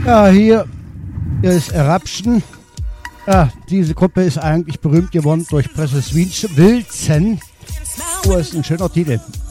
Ja, hier ist Eruption. Ja, diese Gruppe ist eigentlich berühmt geworden durch Precious Wilson. Oh, ist ein schöner Titel.